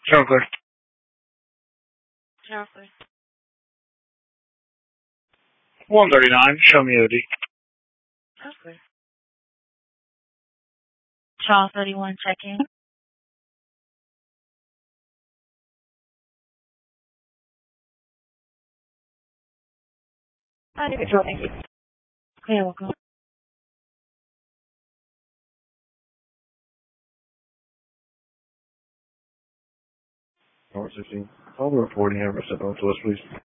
Chocolate. Chocolate. 139. Show me OD. Chocolate. Charles 31, check in. Hi, thank you. Okay, welcome. Number 16. Call the reporting. Have her step on to us, please.